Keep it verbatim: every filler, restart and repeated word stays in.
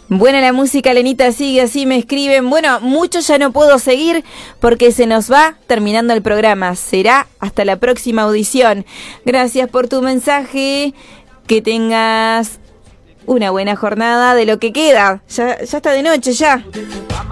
Buena la música, Lenita, sigue así, me escriben. Bueno, mucho ya no puedo seguir porque se nos va terminando el programa. Será hasta la próxima audición. Gracias por tu mensaje. Que tengas una buena jornada de lo que queda. Ya, ya está de noche, ya.